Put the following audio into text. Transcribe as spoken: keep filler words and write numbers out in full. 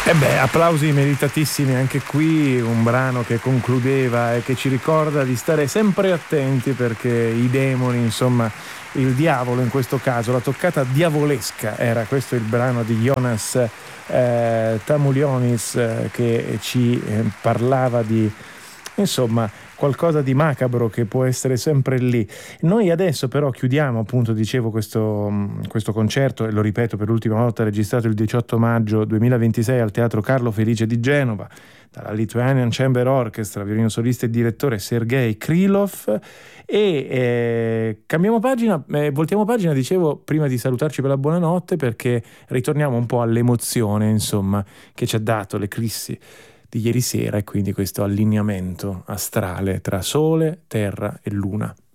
E beh, applausi meritatissimi anche qui, un brano che concludeva e che ci ricorda di stare sempre attenti perché i demoni, insomma, il diavolo in questo caso, la toccata diavolesca era, questo è il brano di Jonas eh, Tamulionis eh, che ci eh, parlava di, insomma, qualcosa di macabro che può essere sempre lì. Noi adesso però chiudiamo, appunto, dicevo, questo, questo concerto, e lo ripeto per l'ultima volta, registrato il diciotto maggio duemilaventisei al Teatro Carlo Felice di Genova, dalla Lithuanian Chamber Orchestra, violino solista e direttore Sergei Krylov. E eh, cambiamo pagina, eh, voltiamo pagina, dicevo, prima di salutarci per la buonanotte, perché ritorniamo un po' all'emozione, insomma, che ci ha dato l'eclissi di ieri sera, e quindi questo allineamento astrale tra Sole, Terra e Luna.